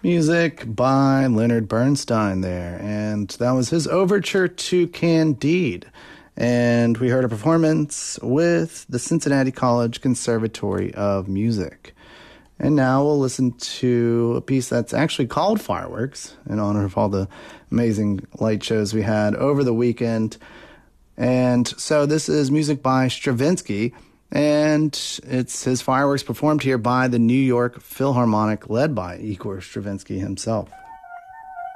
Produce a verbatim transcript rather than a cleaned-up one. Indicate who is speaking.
Speaker 1: Music by Leonard Bernstein there, and that was his overture to Candide. And we heard a performance with the Cincinnati College Conservatory of Music. And now we'll listen to a piece that's actually called Fireworks, in honor of all the amazing light shows we had over the weekend. And so this is music by Stravinsky, and it's his Fireworks performed here by the New York Philharmonic, led by Igor Stravinsky himself.